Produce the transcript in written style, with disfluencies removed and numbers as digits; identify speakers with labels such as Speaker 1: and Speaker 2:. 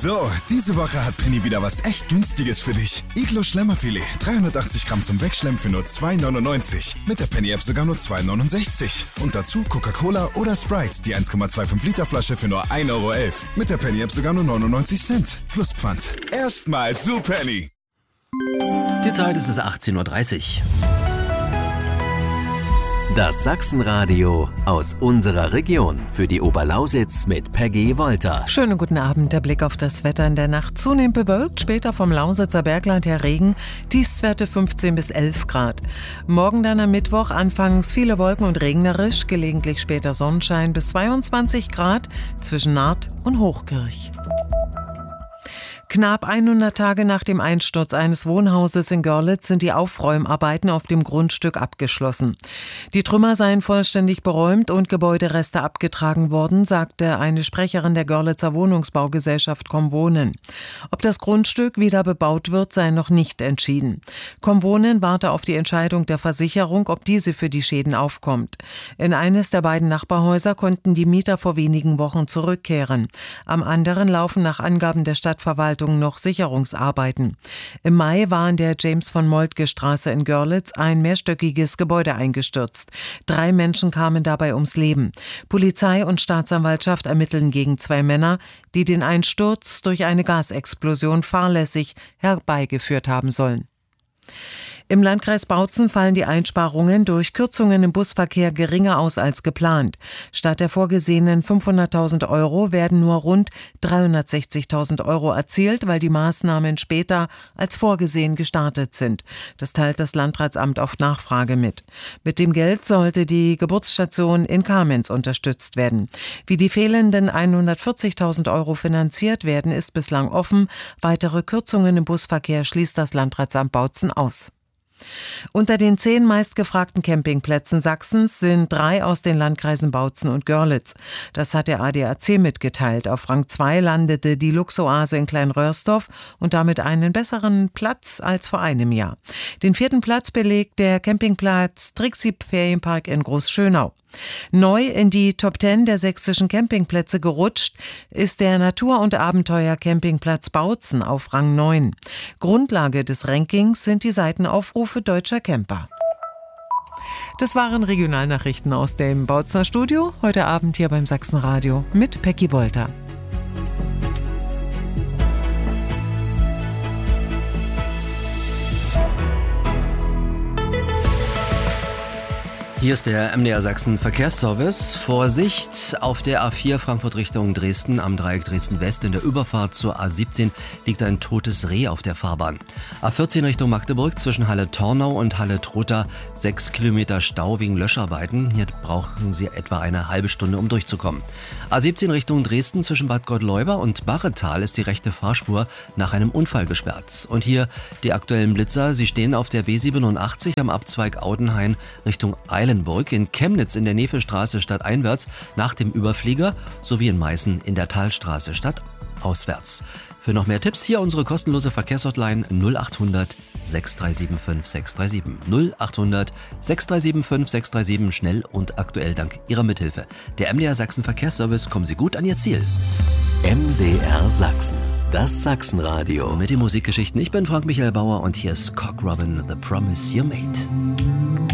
Speaker 1: So, diese Woche hat Penny wieder was echt Günstiges für dich. Iglo Schlemmerfilet, 380 Gramm zum Wegschlemmen für nur 2,99. Mit der Penny-App sogar nur 2,69. Und dazu Coca-Cola oder Sprite, die 1,25 Liter Flasche für nur 1,11 Euro. Mit der Penny-App sogar nur 99 Cent. Plus Pfand. Erstmal zu Penny.
Speaker 2: Die Zeit ist 18:30 Uhr.
Speaker 3: Das Sachsenradio aus unserer Region für die Oberlausitz mit Peggy Wolter.
Speaker 4: Schönen guten Abend. Der Blick auf das Wetter in der Nacht. Zunehmend bewölkt, später vom Lausitzer Bergland her Regen. Tiefstwerte 15 bis 11 Grad. Morgen dann am Mittwoch anfangs viele Wolken und regnerisch, gelegentlich später Sonnenschein bis 22 Grad zwischen Naht und Hochkirch. Knapp 100 Tage nach dem Einsturz eines Wohnhauses in Görlitz sind die Aufräumarbeiten auf dem Grundstück abgeschlossen. Die Trümmer seien vollständig beräumt und Gebäudereste abgetragen worden, sagte eine Sprecherin der Görlitzer Wohnungsbaugesellschaft Comwohnen. Ob das Grundstück wieder bebaut wird, sei noch nicht entschieden. Comwohnen warte auf die Entscheidung der Versicherung, ob diese für die Schäden aufkommt. In eines der beiden Nachbarhäuser konnten die Mieter vor wenigen Wochen zurückkehren. Am anderen laufen nach Angaben der Stadtverwaltung noch Sicherungsarbeiten. Im Mai war in der James-von-Moltke-Straße in Görlitz ein mehrstöckiges Gebäude eingestürzt. 3 Menschen kamen dabei ums Leben. Polizei und Staatsanwaltschaft ermitteln gegen 2 Männer, die den Einsturz durch eine Gasexplosion fahrlässig herbeigeführt haben sollen. Im Landkreis Bautzen fallen die Einsparungen durch Kürzungen im Busverkehr geringer aus als geplant. Statt der vorgesehenen 500.000 Euro werden nur rund 360.000 Euro erzielt, weil die Maßnahmen später als vorgesehen gestartet sind. Das teilt das Landratsamt auf Nachfrage mit. Mit dem Geld sollte die Geburtsstation in Kamenz unterstützt werden. Wie die fehlenden 140.000 Euro finanziert werden, ist bislang offen. Weitere Kürzungen im Busverkehr schließt das Landratsamt Bautzen aus. Unter den 10 meistgefragten Campingplätzen Sachsens sind 3 aus den Landkreisen Bautzen und Görlitz. Das hat der ADAC mitgeteilt. Auf Rang 2 landete die Luxoase in Kleinröhrsdorf und damit einen besseren Platz als vor einem Jahr. Den 4. Platz belegt der Campingplatz Trixip Ferienpark in Großschönau. Neu in die Top 10 der sächsischen Campingplätze gerutscht ist der Natur- und Abenteuer-Campingplatz Bautzen auf Rang 9. Grundlage des Rankings sind die Seitenaufrufe deutscher Camper. Das waren Regionalnachrichten aus dem Bautzener Studio, heute Abend hier beim Sachsenradio mit Peggy Wolter.
Speaker 2: Hier ist der MDR Sachsen Verkehrsservice. Vorsicht, auf der A4 Frankfurt Richtung Dresden am Dreieck Dresden West in der Überfahrt zur A17 liegt ein totes Reh auf der Fahrbahn. A14 Richtung Magdeburg zwischen Halle-Tornau und Halle-Trotha 6 Kilometer Stau wegen Löscharbeiten. Hier brauchen Sie etwa eine halbe Stunde, um durchzukommen. A17 Richtung Dresden zwischen Bad Gottleuba und Barretal ist die rechte Fahrspur nach einem Unfall gesperrt. Und hier die aktuellen Blitzer. Sie stehen auf der B87 am Abzweig Audenhain Richtung Eilenburg, in Chemnitz in der Nefelstraße stadteinwärts nach dem Überflieger sowie in Meißen in der Talstraße stadtauswärts. Für noch mehr Tipps hier unsere kostenlose Verkehrshotline 0800 6375 637. 0800 6375 637, schnell und aktuell dank Ihrer Mithilfe. Der MDR Sachsen Verkehrsservice, kommen Sie gut an Ihr Ziel.
Speaker 3: MDR Sachsen, das Sachsenradio.
Speaker 2: Mit den Musikgeschichten, ich bin Frank Michael Bauer und hier ist Cock Robin, The Promise You Made.